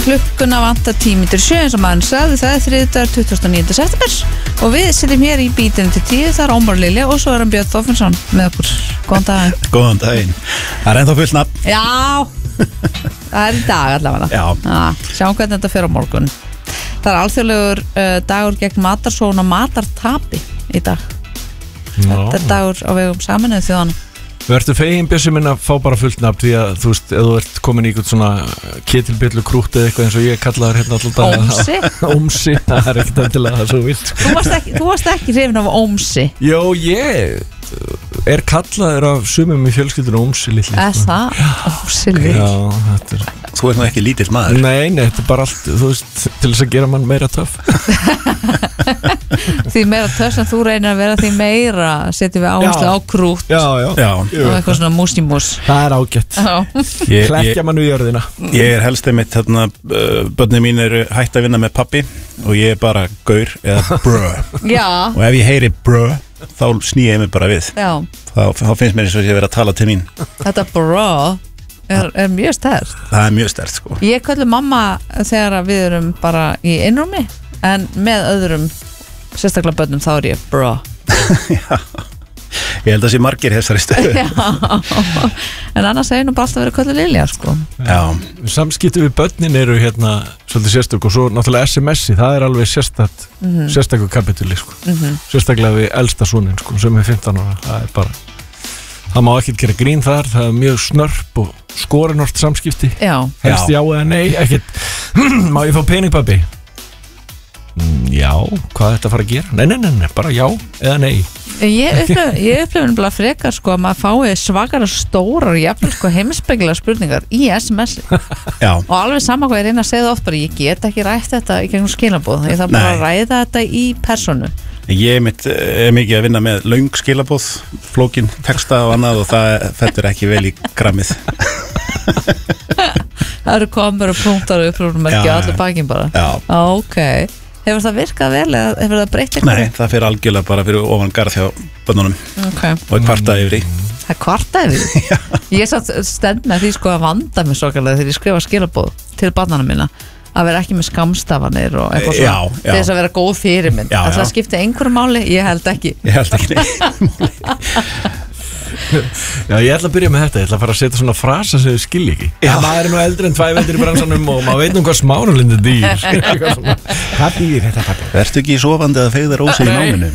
klukkuna vantar 10:07 eins og maður sagði, það þriðjudagur 29. september og við sitjum hér í bítinu til 10, það Ómar Lilja og svo hann Björn Þorfinnsson með okkur. Góðan daginn. Góðan daginn. Það ennþá fullt nafn. Já, það í dag allavega. Já. Sjáum hvernig þetta fer á morgun. Það alþjóðlegur dagur gegn matarsóun og matartapi í dag. Þetta dagur á vegum Sameinuðu þjóðanna. Verður fegin Bjössi minn að fá bara fullt nafn því að þú veist, ef þú ert komin í eitthvað svona ketilbjöllu krútt eða eitthvað eins og ég kallaður hérna alltaf Ómsi? Ómsi, það ekkert endilega það svo vilt Þú varst ekki hrifin af Ómsi? Jó, ég kallaður af sumum í fjölskyldunum Ómsi litli. Það? Ómsi litli? Já, þetta Þú ert nú ekki lítill maður. Nei, þetta bara allt, þú veist, til þess að gera mann meira töff. Því meira töff sem þú reynir að vera, því meira setjum við áherslu á krútt. Já. Og eitthvað svona mús. Það er ágætt. Klekkja mann við jörðina. Ég helst einmitt, börnin mín eru hætt að vinna með pappi og ég er bara gaur eða brö. Já. Og ef ég heyri brö, þá sný ég mig bara við. Já. Þá finnst mér eins og ég verið að tala til mín. Þetta brö er mjög sterkt. Það er mjög sterkt, sko. Ég kalli mamma þegar við erum bara í innrúmi, en með öðrum sérstaklega börnum þá er ég brö. Já. Ég held að sé margir þessari stöðu. Já. En annars hefur nú bara alltaf verið kallið Lilja, sko. Já. Samskipti við börnin eru hérna svolítið sérstök og svo náttúrulega SMS-i, það er alveg sérstakur kapitúli, sko. Sérstaklega við elsta sonin, sko, sem er 15 ára. Það er bara, það má ekkert gera grín þar, það er mjög snörp og skorinort samskipti. Já. Helst já eða nei, ekkert, má ég fá pening, pabbi? Já, hvað er þetta að fara að gera? Nei, bara já eða nei. Ég upplifin bara frekar, sko, að maður fái svakara stórar, jafnvel, sko, heimspekilega spurningar í SMS-i. Já. Og alveg sama hvað ég reyna að segja það oft bara, ég get ekki rætt þetta í gegnum skilaboð, ég þarf bara að ræða þetta í personu. Ég er mikið að vinna með löng skilaboð, flókin texta og annað og það fettur ekki vel í grammið. Það eru komur og punktar og upprúnumerki og allir bakinn bara. Já. Ok. Hefur það virkað vel eða hefur það breytt eitthvað? Nei, það fyrir algjörlega bara fyrir ofan garð hjá bönnunum. Okay. Og kvartaði yfir í. Það er kvartaði yfir í? Ég satt stend með því, sko, að vanda mig svokalega þegar ég skrifa skilaboð til barnanna mína að vera ekki með skammstafanir og eitthvað svona til þess að vera góð fyrirmynd. Það skipti einhverju máli? Ég held ekki. Ég held ekki máli. Já, ég ætla að byrja með þetta. Ég ætla að fara að setja svona frasa sem þau skilja ekki. Maður er nú eldri en 2 vetur í bransanum og maður veit nú hvað smáralindi dýr. Hvað dýr þetta, pappi? Vertu ekki sofandi að feigða rósi í náminu?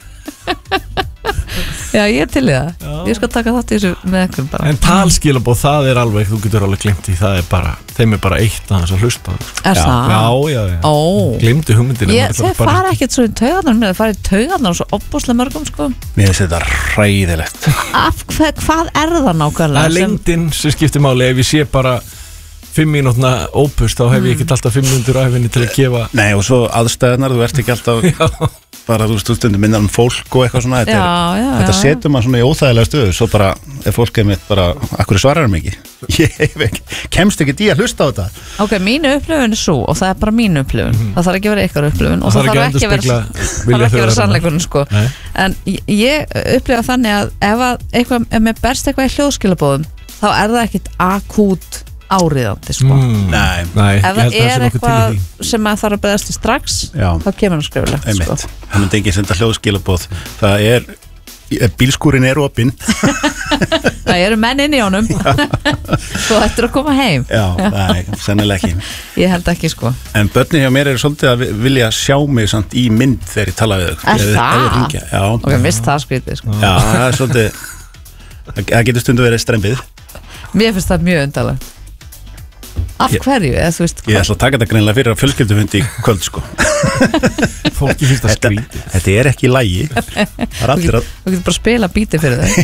Já, ég er til í það. Ég skal taka þátt í þessu með einhverjum bara. En talskilabóð, það er alveg, þú getur alveg glimt í, það er bara, þeim er bara eitt að þess að hlusta. Er það? Já. Glimti hugmyndinu. Þau fara ekkert svo í taugarnar með, það fara í taugarnar og svo opbúslega mörgum, sko. Mér finnst þetta hræðilegt. Hvað er það nákvæmlega? Það er lengdin sem skiptir máli, ef ég sé bara 5 mínútna ópust, þá hef ég ekki alltaf 5 mínútur á hefinni til að gefa. Nei, og svo aðstæðunar, þú ert ekki alltaf bara, þú veist, stundum minna fólk og eitthvað svona, þetta setur maður svona í óþægilega stöðu, svo bara, ef fólk er mitt bara, akkur svarar mikið, kemst ekki í að hlusta á þetta. Ok, mínu upplifun er svo, og það er bara mínu upplifun, það þarf ekki að vera ykkar upplifun og það þarf ekki að vera sannleikurinn, sko. En ég upplifa þannig að ef mér berst eitthvað í hljóðskilabóðum, þá er það ekkit akút áriðandi, sko. Nei. Ef það er eitthvað sem maður þarf að beðast í strax, þá kemur hann skrifulegt, sko. Það myndi ekki senda hljóðskilabóð. Það er, bílskúrin er opinn. Það eru menn inn í honum. Svo ættir að koma heim. Já, nei, sennilega ekki. Ég held ekki, sko. En börnin hjá mér eru svolítið að vilja sjá mig samt í mynd þegar ég tala við þau. Er það? Já. Ok, vist það skrítið, sko. Já, það er svolítið, það getur stundu verið strembið. Mér finnst það mjög undarlegt. Af hverju, eða þú veist hvað? Ég ætla að taka þetta greinilega fyrir að fjölskyldufundi í kvöld, sko. Fólki finnst það skrítið. Þetta er ekki í lagi. Þú getur bara að spila bítið fyrir þau.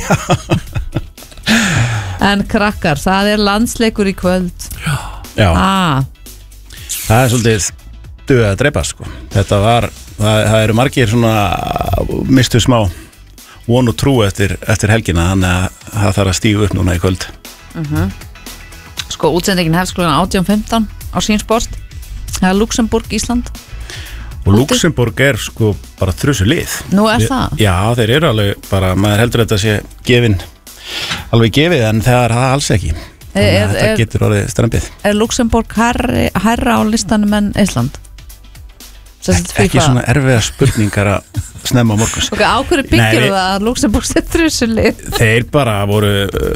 En krakkar, það er landsleikur í kvöld. Já. Það er svolítið döð að drepa, sko. Þetta var, það eru margir svona mistu smá von og trú eftir helgina, þannig að það þarf að stígu upp núna í kvöld. Sko, útsendingin hefst klukkan 18:15 á Sýnsport. Það er Luxemburg, Ísland. Og Luxemburg er sko bara þrjusu lið. Nú er það? Já, þeir eru alveg bara, maður heldur þetta sé alveg gefið, en það er það alls ekki. Þetta getur orðið strempið. Luxemburg hærra á listanum en Ísland? Ekki svona erfiða spurningar að snemma á morguns. Ok, á hverju byggjur það að Luxemburg settur þessu lið? Þeir bara voru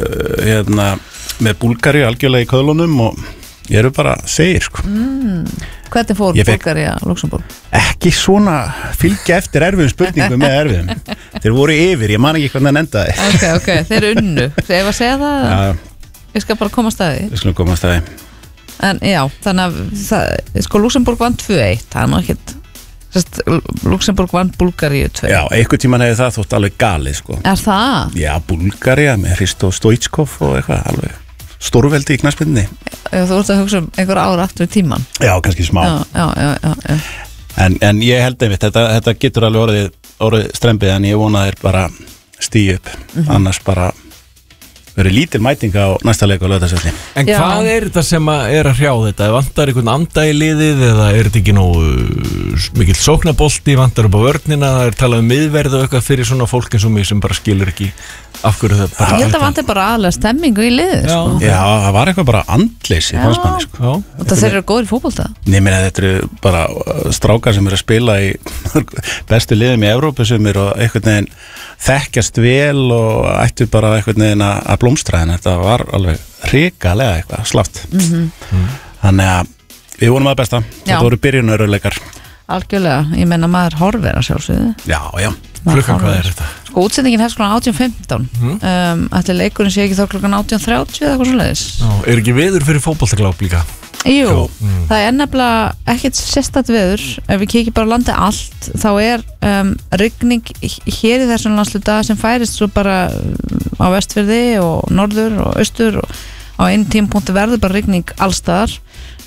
með Búlgari algjörlega í köðlunum og ég eru bara segir sko. Hvernig fór Búlgari að Luxemburg? Ekki svona fylgja eftir erfiðum spurningum með erfiðum. Þeir voru yfir, ég man ekki hvernig það endaði. Ok, þeir unnu. Þegar að segja það? Já. Ég skal bara koma að staði. Við skulum koma að staði. En já, þannig að sko Luxemburg vann 2-1, það er nú ekkert Luxemburg vann Búlgaríu 2. Já, einhver tíman hefði það þótt alveg galið sko. Er það? Já, Búlgaría með Hristo Stoichkov og eitthvað alveg stórveldi í knattspyrnunni. Já, þú ert að hugsa einhver ára aftur í tíman. Já, kannski smá. Já. En ég held einmitt, þetta getur alveg orðið strempið en ég vona þeir bara stíu upp, annars bara verið lítil mæting á næsta leik á Laugardalsvelli. En hvað er þetta sem er að hrjá þetta? Vantar einhvern anda í liðið eða er þetta ekki nógu mikill sóknabolti, vantar upp á vörnina, það er talað um miðverð og eitthvað fyrir svona fólk eins og mig sem bara skilur ekki af hverju það bara... Ég held að vantar bara aðlega stemmingu í liðið sko. Já, það var eitthvað bara andleysi fannst manni sko. Og það þeir eru góður í fótbolta. Nei, meina þetta eru bara strákar sem eru að spila í bestu liðum í Evrópu sem eru einhvern veginn þekkjast vel og ættu bara einhvern veginn að blómstra en þetta var alveg hrikalega eitthvað slátt. Þannig að við vonum að besta. Þetta voru byrjunaröðleikar. Algjörlega, ég menna maður horfir að sjálfsögðu. Já. Klukkan hvað er þetta? Sko útsendingin hefst klukkan 18:15. Ætli leikurinn sé ekki þá klukkan 18:30 eða eitthvað svoleiðis. Er ekki veður fyrir fótboltagláp líka? Jú, það er nefnilega ekkert sérstakt veður. Ef við kíkjum bara landið allt þá er rigning hér í þessum landsluta sem færist svo bara á Vestfirði og norður og austur og á einn tímapunkti verður bara rigning allstaðar.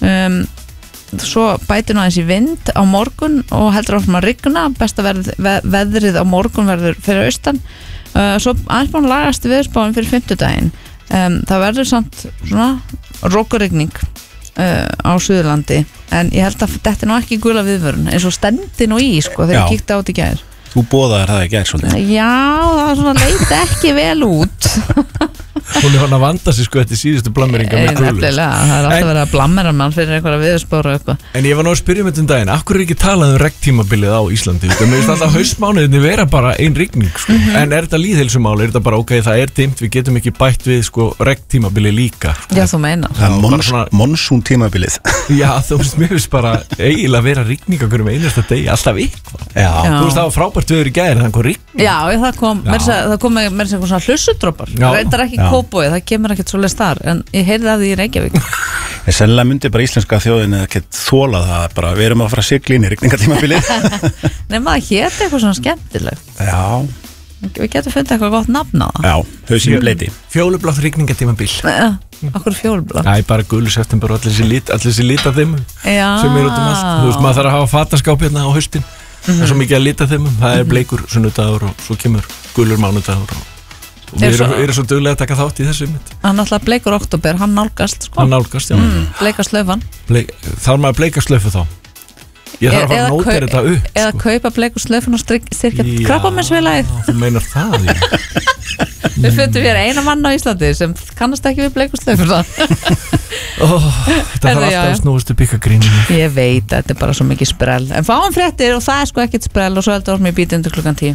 Svo bætir nú aðeins í vind á morgun og heldur áfram að rigna. Besta veðrið á morgun verður fyrir austan. Svo aðeins búin lagast veðurspáin fyrir 50-daginn. Það verður samt svona rókurigning á Suðurlandi en ég held að þetta er nú ekki gula viðvörun eins og stendi nú í sko þegar ég kíkti á þetta í gær. Þú boðaðir það í gær svolítið. Já, það var svona leit ekki vel út. Hún er hann að vanda sig sko eftir síðustu blammeringa með gulu. Nefnilega, það er alltaf verið að blammera mann fyrir einhverja viðurspáru eitthvað. En ég var nú að spyrja um daginn, af hverju er ekki talað um regntímabilið á Íslandi? Mér finnst alltaf haustmánuðinni vera bara ein rigning sko. En er þetta lýðheilsumál? Er þetta bara ok, það er dimmt, við getum ekki bætt við sko regntímabilið líka? Sko. Já, þú meinar. Það er monsúntímabilið. Já, þú veist, mér finnst bara eiginlega vera rigning okkur einasta degi, alltaf eitthvað. Já. Þú veist, það var frábært veður í gær, það kom rigning. Já, það kom með svona hlussudrópar. Reyndar ekki Kópavogi, það kemur ekkert svoleiðis þar, en ég heyrði að því í Reykjavík. Sennilega myndi bara íslenska þjóðin ekki þola það, bara við erum að fara að sigla inn í rigningatímabilið. Nei, maður héti eitthvað svona skemmtilegt. Já. Við getum fundið eitthvað gott nafn á það. Já, hausinn í bleiti. Fjólublátt rigningatímabil. Okkur fjólublátt. Æ, bara gulu september og allir þessi lit af þeim sem eru út allt. Þú veist, maður þarf að hafa fataskáp hérna á haustin. Það er svo mikið að lita þeim. Það er bleikur sunnudagur og svo kemur gulur mánudagur og við erum svo duglega að taka þátt í þessu mynd. Hann alltaf bleikur oktober, hann nálgast sko. Hann nálgast, já. Bleika slaufan. Þarf maður að bleika slaufu þá? Ég þarf að fara að nóta þetta upp eða kaupa bleikur slaufan og styrkja krabbameinsfélagið. Þú meinar það, já. Við fundum við eina mann á Íslandi sem kannast ekki við bleikur slaufan. Þetta þarf alltaf að snúast upp ykkar gríninu. Ég veit, þetta er bara svo mikið sprell. En fáum fréttir og það er sko ekkert sprell og svo heldur við í bítið undir klukkan 10.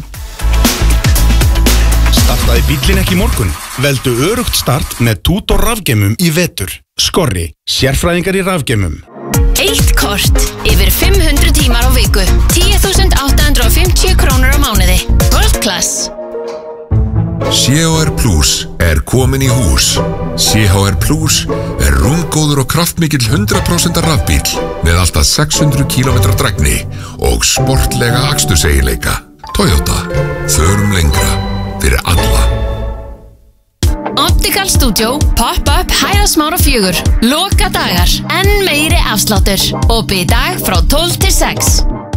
Startaði bíllinn ekki í morgun? Veldu örugt start með Tutor rafgeymum í vetur. Skorri, sérfræðingar í rafgeymum. Eitt kort, yfir 500 tímar á viku, 10.850 krónur á mánuði. World Class. CHR Plus er komin í hús. CHR Plus er rúmgóður og kraftmikill 100% rafbíll með alltaf 600 km drægni og sportlega aksturseiginleika. Toyota, förum lengra fyrir alla. Optical Studio, Pop-up Hæðasmára 4. Loka dagar, enn meiri afsláttur. Opið í dag frá 12 til 6.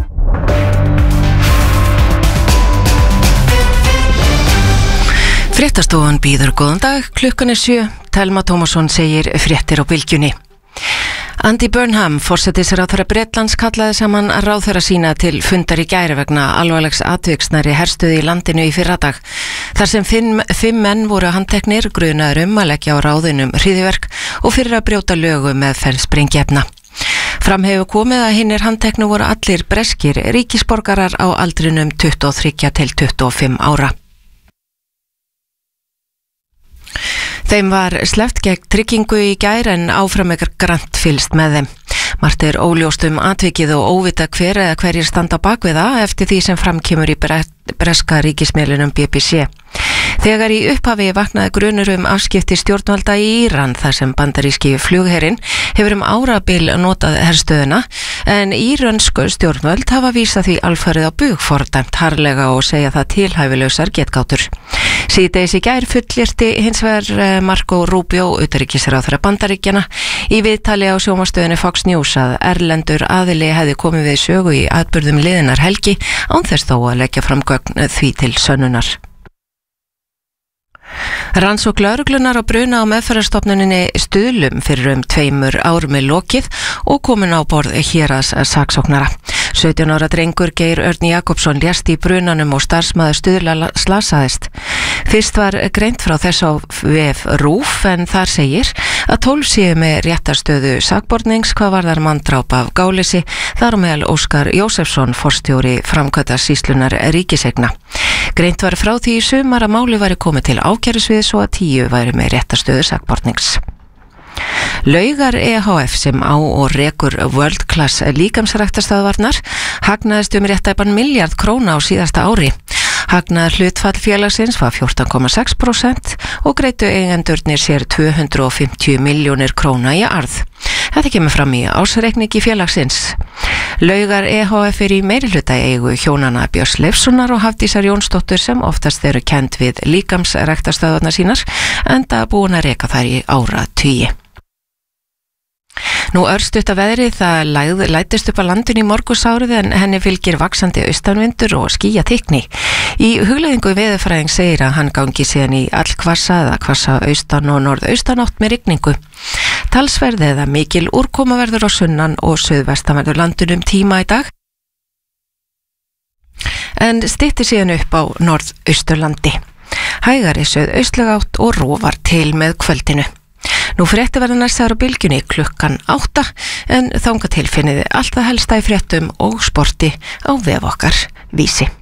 Fréttastofan býður góðan dag, klukkan er 7. Telma Tómasson segir fréttir á Bylgjunni. Andy Burnham, forsætisráðherra Bretlands, kallaði saman ráðherra sína til fundar í gær vegna alvarlegs atviksnæri herstöð í landinu í fyrradag. Þar sem fimm menn voru handteknir, grunaður að leggja á ráðinum hryðjuverk og fyrir að brjóta lögu með sprengiefna. Fram hefur komið að hinnir handteknu voru allir breskir ríkisborgarar á aldrinum 23 til 25 ára. Þeim var sleppt gegn tryggingu í gær en áfram grannt fylgst með þeim. Margt óljóst atvikið og óvita hver eða hverjir standa bak við það eftir því sem framkemur í breska ríkismiðlunum BBC. Þegar í upphafi vaknaði grunur afskipti stjórnvalda í Íran þar sem bandaríski flugherinn hefur árabil notað herstöðina en írönsku stjórnvöld hafa vísað því alfarið á bug fordæmt harðlega og segja það tilhæfilegsar getgátur. Síðdegis í gær fullyrti hins vegar Marco Rubio, utanríkisráðherra Bandaríkjanna, í viðtali á sjónvarpsstöðinni Fox News að erlendur aðili hefði komið við sögu í atburðum liðinnar helgi án þess þó að leggja fram gögn því til sönnunar. Rannsókn lögreglunar á bruna á meðferðarstofnuninni Stuðlum fyrir 2 árum lokið og komin á borð héraðs saksóknara. 17 ára drengur Geir Örn Jakobsson lést í brunanum og starfsmaður Stuðla slasaðist. Fyrst var greint frá þess á vef RÚV en þar segir að 12 séu með réttarstöðu sakbornings hvað varðar manndráp af gáleysi, þar á meðal Óskar Jósefsson, forstjóri framkvæmdasýslunnar ríkiseigna. Greint var frá því í sumar að máli væri komið til ákærusviðs og að 10 væri með réttarstöðu sakbornings. Laugar EHF sem á og rekur World Class líkamsræktarstöðvarnar hagnaðist réttæpan milljarð króna á síðasta ári. Hagnaðar hlutfall félagsins var 14,6% og greiddu eigendurnir sér 250 milljónir króna í arð. Þetta kemur fram í ársreikningi félagsins. Laugar EHF í meirihluta eigu hjónana Björns Leifssonar og Hafdísar Jónsdóttur sem oftast eru kennd við líkamsræktarstöðvarnar sínar enda búin að reka þær í áratugi. Nú örstutt að veðrið, það lætist upp að landinu í morgunsárið en henni fylgir vaxandi austanvindur og skýjaþykni. Í hugleiðingu veðurfræðing segir að hann gangi síðan í allhvassa eða hvassa austan og norðaustanátt með rigningu. Talsverð eða mikil úrkoma verður á sunnan og suðvestanverður landinu tíma í dag en styttir síðan upp á norðausturlandi. Hægari suðaustlæg átt og rofar til með kvöldinu. Nú fréttir verða næstaðar á bylgjunni klukkan 8 en þangað til finniði allt það helsta í fréttum og sporti á vef okkar Vísi.